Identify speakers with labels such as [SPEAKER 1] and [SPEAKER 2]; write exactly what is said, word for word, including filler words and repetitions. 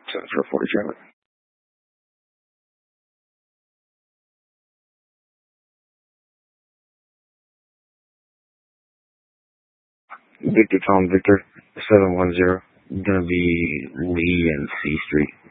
[SPEAKER 1] seven zero forty Charlie. Victor Tom Victor seven one zero. Gonna be Lee and C Street.